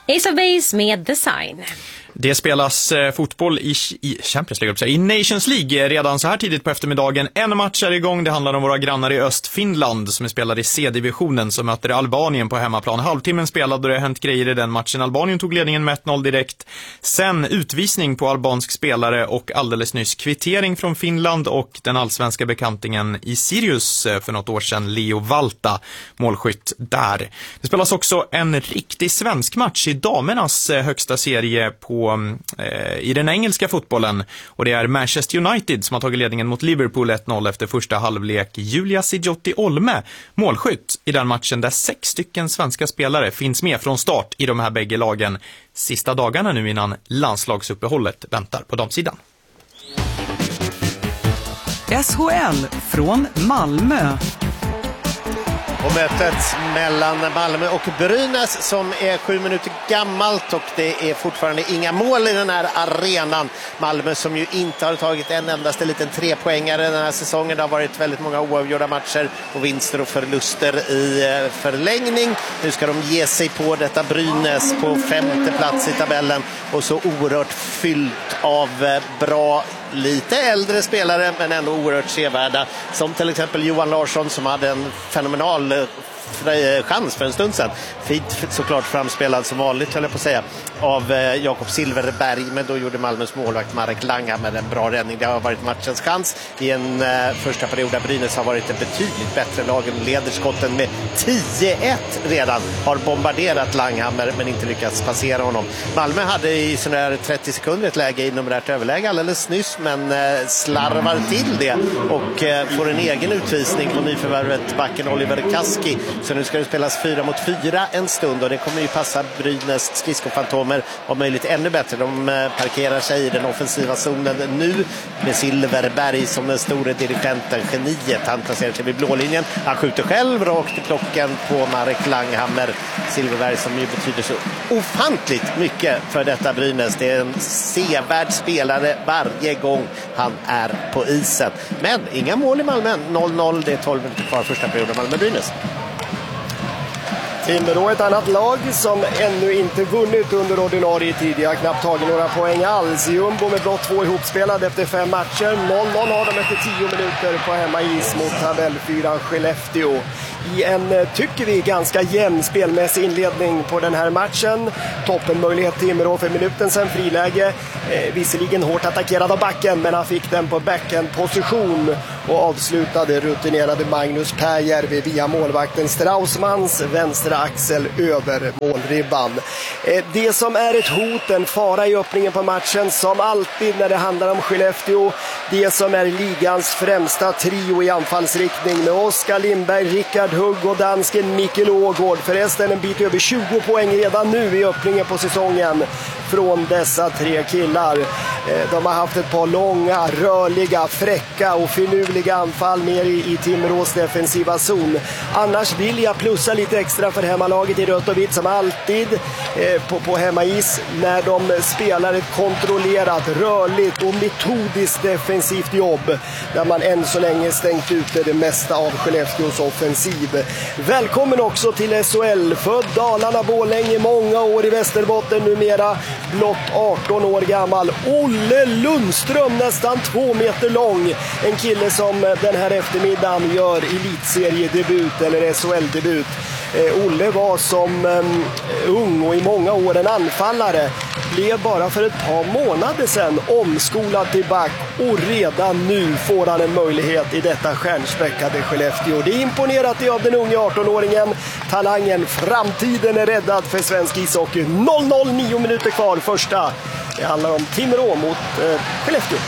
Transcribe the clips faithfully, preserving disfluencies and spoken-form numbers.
Ace of Base med Design. Det spelas eh, fotboll i, i Champions League, i Nations League redan så här tidigt på eftermiddagen. En match är igång. Det handlar om våra grannar i öst, Finland, som är spelade i C-divisionen, som möter Albanien på hemmaplan. Halvtimmen spelad och det har hänt grejer i den matchen. Albanien tog ledningen med ett noll direkt. Sen utvisning på albansk spelare och alldeles nyss kvittering från Finland och den allsvenska bekantingen i Sirius för något år sedan, Leo Valta, målskytt där. Det spelas också en riktig svensk match i damernas högsta serie på i den engelska fotbollen, och det är Manchester United som har tagit ledningen mot Liverpool ett noll efter första halvlek. Julia Sijotti Olme, målskytt i den matchen där sex stycken svenska spelare finns med från start i de här bägge lagen. Sista dagarna nu innan landslagsuppehållet väntar på damsidan. S H L från Malmö. Och mötet mellan Malmö och Brynäs som är sju minuter gammalt, och det är fortfarande inga mål i den här arenan. Malmö som ju inte har tagit en endaste liten trepoängare den här säsongen. Det har varit väldigt många oavgjorda matcher och vinster och förluster i förlängning. Nu ska de ge sig på detta Brynäs på femte plats i tabellen, och så oerhört fyllt av bra, lite äldre spelare men ändå oerhört sevärda, som till exempel Johan Larsson som hade en fenomenal chans för en stund sedan. Fint såklart framspelad som vanligt, höll jag på att säga, av Jakob Silverberg, men då gjorde Malmös målvakt Marek Langa med en bra räddning. Det har varit matchens chans i en uh, första period där Brynäs har varit ett betydligt bättre lag. Leder skotten med tio ett redan, har bombarderat Langhammer men inte lyckats passera honom. Malmö hade i sådana här trettio sekunder ett läge i numerärt överläge alldeles nyss, men uh, slarvar till det och uh, får en egen utvisning på nyförvärvet backen Oliver Kaski. Så nu ska det spelas fyra mot fyra en stund, och det kommer ju passa Brynäs skridskofantomer om möjligt ännu bättre. De parkerar sig i den offensiva zonen nu med Silverberg som den store dirigenten, geniet. Han placerar sig vid blålinjen. Han skjuter själv rakt i klockan på Marek Langhammer. Silverberg som ju betyder så ofantligt mycket för detta Brynäs. Det är en sevärd spelare varje gång han är på isen. Men inga mål i Malmö. noll noll, det är tolv minuter kvar första perioden Malmö-Brynäs. Timrå, ett annat lag som ännu inte vunnit under ordinarie tid. Jag har knappt tagit några poäng alls. Jumbo med blott två ihopspelade efter fem matcher. noll noll har de efter tio minuter på hemmais mot tabellfyran Skellefteå. I en, tycker vi, ganska jämn spelmässig inledning på den här matchen. Toppenmöjlighet Timrå för minuten sen, friläge. Eh, visserligen hårt attackerad av backen, men han fick den på backend-position och avslutade rutinerade Magnus Pääjärvi via målvakten Straussmans vänstra axel över målribban. Eh, det som är ett hot, en fara i öppningen på matchen, som alltid när det handlar om Skellefteå, det som är ligans främsta trio i anfallsriktning med Oskar Lindberg, Rickard Hugg och dansken Mikkel Ågård. Förresten en bit över tjugo poäng redan nu i öppningen på säsongen från dessa tre killar. De har haft ett par långa, rörliga, fräcka och finurliga anfall ner i, i Timrås defensiva zon. Annars vill jag plussa lite extra för hemmalaget i rött och vitt som alltid eh, på, på hemmais när de spelar ett kontrollerat, rörligt och metodiskt defensivt jobb där man än så länge stängt ute det mesta av Skellefteås offensiv. Välkommen också till S H L, född Dalarna, Borlänge, många år i Västerbotten, numera blott arton år gammal. Olle Lundström, nästan två meter lång. En kille som den här eftermiddagen gör elitseriedebut eller S H L-debut. Eh, Olle var som um, ung och i många år en anfallare. Blev bara för ett par månader sedan omskolad till back, och redan nu får han en möjlighet i detta stjärnspäckade Skellefteå. Det är imponerat av den unga arton-åringen. Talangen, framtiden är räddad för svensk ishockey. noll noll, nio minuter kvar första. Det handlar om Timrå mot eh, Skellefteå.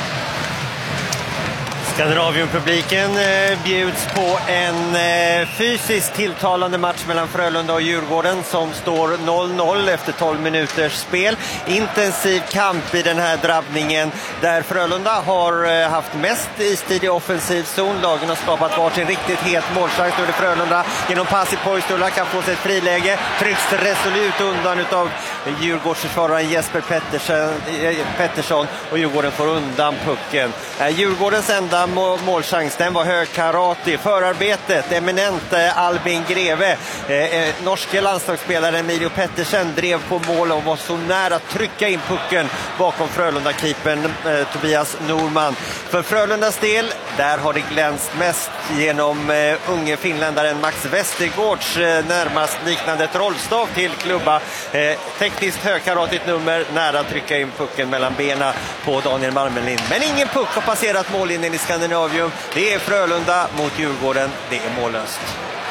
Skandinavium-publiken eh, bjuds på en eh, fysiskt tilltalande match mellan Frölunda och Djurgården som står noll noll efter tolv minuters spel. Intensiv kamp i den här drabbningen där Frölunda har eh, haft mest istid i offensiv zon. Lagen har skapat varsin riktigt het målchans. Nu är det Frölunda genom pass i Poistola kan få sig ett friläge. Trycks resolut undan utav Djurgårdsförsvararen Jesper Pettersson, eh, Pettersson och Djurgården får undan pucken. Eh, Djurgårdens enda annan målchans, den var högkarate. Förarbetet, eminent Albin Greve. Eh, norske landslagsspelaren Emilio Pettersen drev på mål och var så nära att trycka in pucken bakom Frölunda-keepern eh, Tobias Norman. För Frölundas del, där har det glänst mest genom eh, unge finländaren Max Westergårds eh, närmast liknande trollstav till klubba. Eh, tekniskt högkaratigt nummer, nära att trycka in pucken mellan benen på Daniel Marmelind. Men ingen puck har passerat mållinjen i Skandinavium. Det är Frölunda mot Djurgården. Det är mållöst.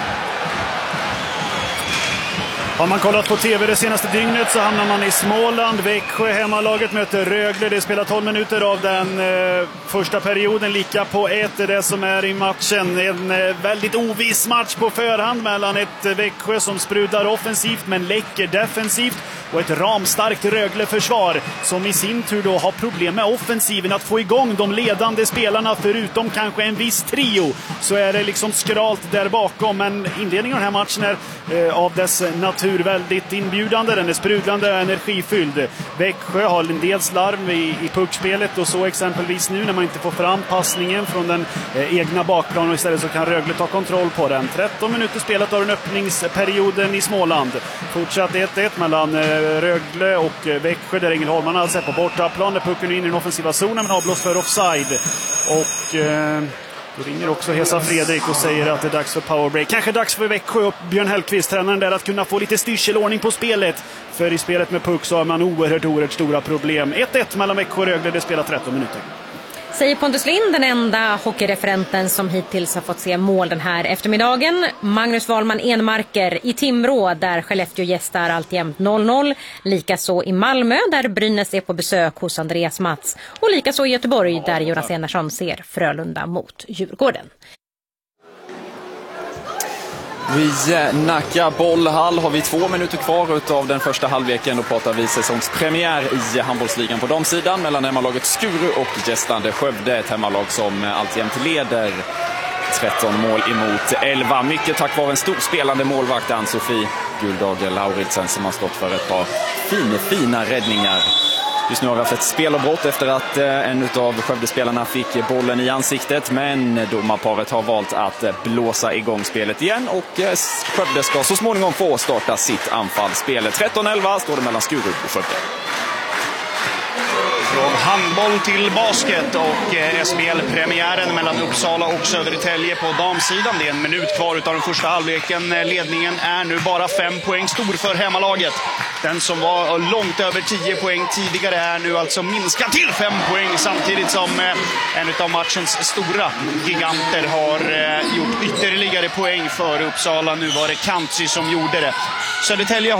Har man kollat på tv det senaste dygnet så hamnar man i Småland. Växjö, hemmalaget, möter Rögle. Det spelar tolv minuter av den eh, första perioden. Lika på ett är det som är i matchen. En eh, väldigt oviss match på förhand mellan ett eh, Växjö som sprudlar offensivt men läcker defensivt. Och ett ramstarkt Rögle-försvar som i sin tur då har problem med offensiven. Att få igång de ledande spelarna förutom kanske en viss trio. Så är det liksom skralt där bakom. Men inledningen av den här matchen är eh, av dess natur väldigt inbjudande. Den är sprudlande och energifylld. Växjö har en del slarv i, i puckspelet och så exempelvis nu när man inte får fram passningen från den eh, egna bakplanen och istället så kan Rögle ta kontroll på den. tretton minuter spelat av den öppningsperioden i Småland. Fortsatt ett ett mellan eh, Rögle och eh, Växjö där Ängelholm har sett på bortaplan där pucken är in i den offensiva zonen men avblås för offside. Och eh, då ringer också Hesa Fredrik och säger att det är dags för powerbreak. Kanske dags för Växjö och Björn Hellqvist, tränaren där, att kunna få lite styrselordning på spelet. För i spelet med puck så har man oerhört, oerhört stora problem. ett ett mellan Växjö och Rögle, det spelar tretton minuter. Säger Pontus Lind, den enda hockeyreferenten som hittills har fått se mål den här eftermiddagen. Magnus Wahlman Enmarker i Timrå där Skellefteå gästar alltjämt noll noll. Likaså i Malmö där Brynäs är på besök hos Andreas Mats. Och likaså i Göteborg där Jonas Enarsson ser Frölunda mot Djurgården. Vi Nacka bollhall har vi två minuter kvar utav den första halvleken. Då pratar vi säsongspremiär i handbollsligan på damsidan mellan hemmalaget Skuru och gästande Skövde. Ett hemmalag som alltjämt leder tretton mål emot elva. Mycket tack vare en stor spelande målvakt Ann-Sofie Guldage Lauritsen som har stått för ett par fina, fina räddningar. Just nu har vi haft ett spelavbrott efter att en av Skövdespelarna fick bollen i ansiktet. Men domarparet har valt att blåsa igång spelet igen. Och Skövde ska så småningom få starta sitt anfall. Spelet tretton elva står det mellan Skuru och Skövde. Från handboll till basket och S B L-premiären mellan Uppsala och Södertälje på damsidan. Det är en minut kvar utav den första halvleken. Ledningen är nu bara fem poäng stor för hemmalaget. Den som var långt över tio poäng tidigare är nu alltså minskad till fem poäng. Samtidigt som en av matchens stora giganter har gjort ytterligare poäng för Uppsala. Nu var det Kantzy som gjorde det. Södertälje